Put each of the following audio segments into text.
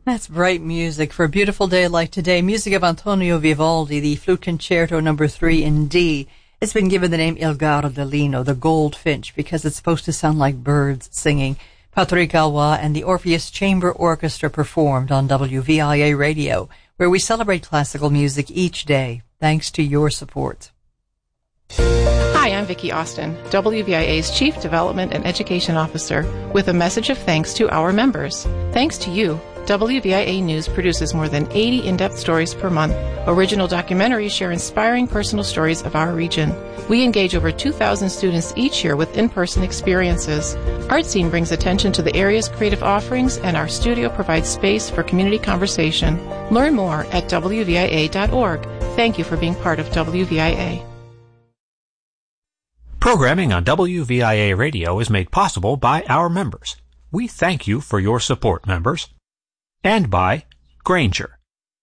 That's bright music for a beautiful day like today. Music of Antonio Vivaldi, the Flute Concerto No. 3 in D. It's been given the name Il Gardellino, the goldfinch, because it's supposed to sound like birds singing. Patrick Galois and the Orpheus Chamber Orchestra performed on WVIA Radio, where we celebrate classical music each day, thanks to your support. Hi, I'm Vicki Austin, WVIA's Chief Development and Education Officer, with a message of thanks to our members. Thanks to you, WVIA News produces more than 80 in-depth stories per month. Original documentaries share inspiring personal stories of our region. We engage over 2,000 students each year with in-person experiences. Art Scene brings attention to the area's creative offerings, and our studio provides space for community conversation. Learn more at WVIA.org. Thank you for being part of WVIA. Programming on WVIA Radio is made possible by our members. We thank you for your support, members. And by Granger.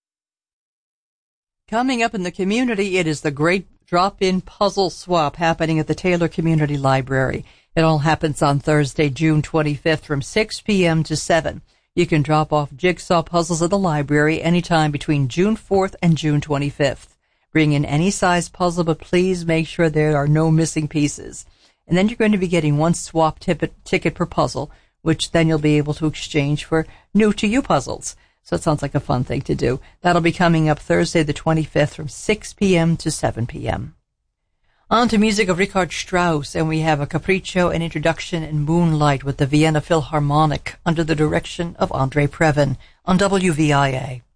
Coming up in the community, it is the Great Drop-In Puzzle Swap happening at the Taylor Community Library. It all happens on Thursday, June 25th from 6 p.m. to 7. You can drop off jigsaw puzzles at the library anytime between June 4th and June 25th. Bring in any size puzzle, but please make sure there are no missing pieces. And then you're going to be getting one swap ticket per puzzle, which then you'll be able to exchange for new-to-you puzzles. So it sounds like a fun thing to do. That'll be coming up Thursday the 25th from 6 p.m. to 7 p.m. On to music of Richard Strauss, and we have a capriccio, an introduction, and Moonlight with the Vienna Philharmonic under the direction of André Previn on WVIA.